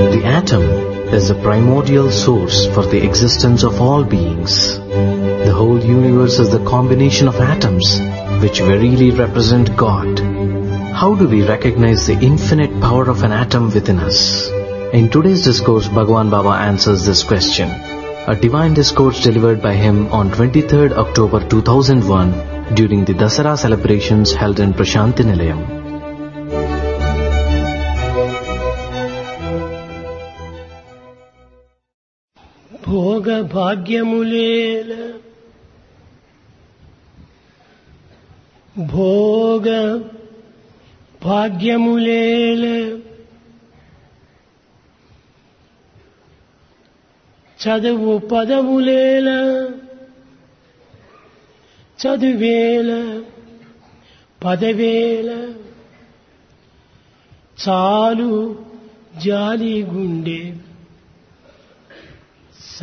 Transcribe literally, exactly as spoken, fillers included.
The atom is the primordial source for the existence of all beings. The whole universe is the combination of atoms which verily represent God. How do we recognize the infinite power of an atom within us? In today's discourse, Bhagwan Baba answers this question. A divine discourse delivered by him on twenty-third October two thousand one during the Dasara celebrations held in Prashanti Nilayam. Bhoga bhagyamulela Bhoga bhagyamulela చదువు పదములేల చదువేల పదవేల చాలు జాలి గుండె